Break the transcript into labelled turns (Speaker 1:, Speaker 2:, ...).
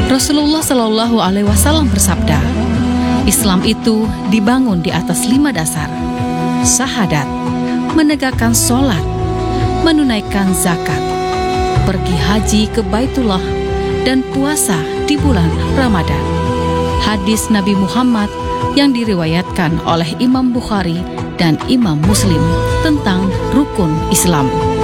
Speaker 1: Rasulullah Shallallahu Alaihi Wasallam bersabda, Islam itu dibangun di atas 5 dasar: syahadat, menegakkan sholat, menunaikan zakat, pergi haji ke Baitullah, dan puasa di bulan Ramadan. Hadis Nabi Muhammad yang diriwayatkan oleh Imam Bukhari dan Imam Muslim tentang rukun Islam.